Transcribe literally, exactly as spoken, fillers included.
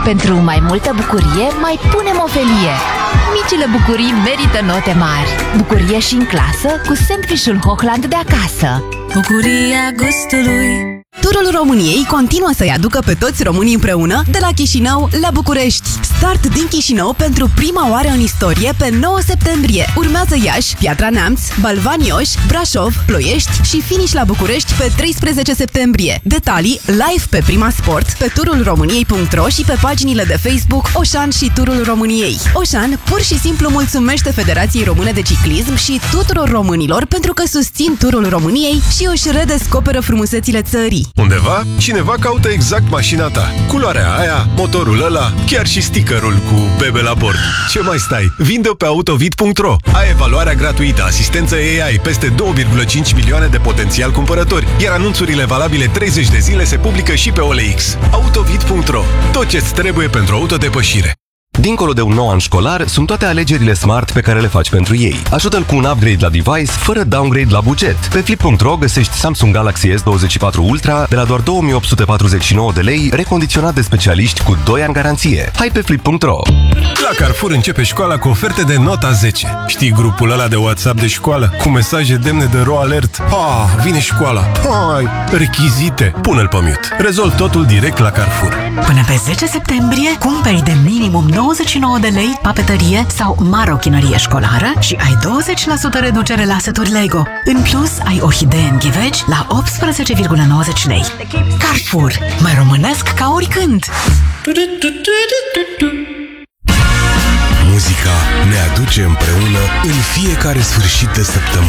Pentru mai multă bucurie, mai punem o felie. Micile bucurii merită note mari. Bucurie și în clasă cu sandvișul Hochland de acasă. Bucuria gustului. Turul României continuă să-i aducă pe toți românii împreună de la Chișinău la București. Start din Chișinău pentru prima oară în istorie pe nouă septembrie. Urmează Iași, Piatra Neamț, Balvani Ios, Brașov, Ploiești și finish la București pe treisprezece septembrie. Detalii live pe Prima Sport, pe turul româniei punct ro și pe paginile de Facebook Oșan și Turul României. Oșan pur și simplu mulțumește Federației Române de Ciclism și tuturor românilor pentru că susțin Turul României și își redescoperă frumusețile țării. Undeva, cineva caută exact mașina ta. Culoarea aia, motorul ăla, chiar și stickerul cu bebe la bord. Ce mai stai? Vinde-o pe autovid punct ro. Ai evaluarea gratuită, asistență A I, peste două virgulă cinci milioane de potențial cumpărători, iar anunțurile valabile treizeci de zile se publică și pe O L X. autovid punct ro. Tot ce-ți trebuie pentru autodepășire. Dincolo de un nou an școlar, sunt toate alegerile smart pe care le faci pentru ei. Ajută-l cu un upgrade la device, fără downgrade la buget. Pe flip punct ro găsești Samsung Galaxy S douăzeci și patru Ultra de la doar două mii opt sute patruzeci și nouă de lei, recondiționat de specialiști cu doi ani garanție. Hai pe flip punct ro! La Carrefour începe școala cu oferte de nota zece. Știi grupul ăla de WhatsApp de școală? Cu mesaje demne de ro alert. Ha, vine școala. Hai, rechizite. Pune-l pe mute. Rezolv totul direct la Carrefour. Până pe zece septembrie, cumperi de minimum nouăzeci și nouă de lei papeterie sau marochinărie școlară și ai douăzeci la sută reducere la seturi Lego. În plus, ai orhidee în ghiveci la optsprezece virgulă nouăzeci lei. Carrefour. Mai românesc ca oricând! Muzica ne aduce împreună în fiecare sfârșit de săptămână.